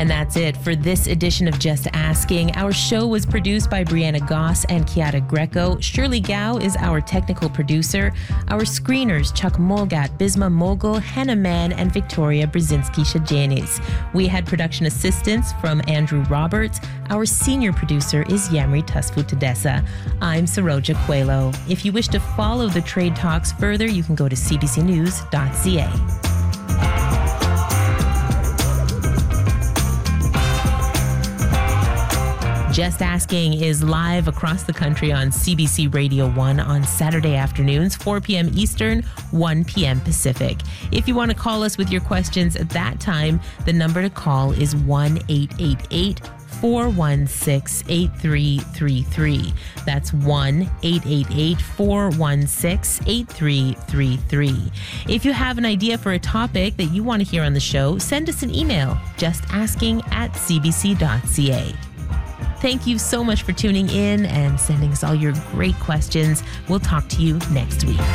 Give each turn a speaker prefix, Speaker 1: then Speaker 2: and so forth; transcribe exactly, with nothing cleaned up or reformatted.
Speaker 1: And that's it for this edition of Just Asking. Our show was produced by Brianna Goss and Kiara Greco. Shirley Gao is our technical producer. Our screeners, Chuck Molgat, Bisma Mogul, Hannah Mann, and Victoria Brzezinski-Shajanis. We had production assistance from Andrew Roberts. Our senior producer is Yamri Tasfu-Tadessa. I'm Saroja Coelho. If you wish to follow the trade talks further, you can go to c b c news dot c a. Just Asking is live across the country on C B C Radio one on Saturday afternoons, four p.m. Eastern, one p.m. Pacific. If you want to call us with your questions at that time, the number to call is one eight eight eight, four one six, eight three three three. That's one eight eight eight, four one six, eight three three three. If you have an idea for a topic that you want to hear on the show, send us an email, justasking at c b c dot c a. Thank you so much for tuning in and sending us all your great questions. We'll talk to you next week.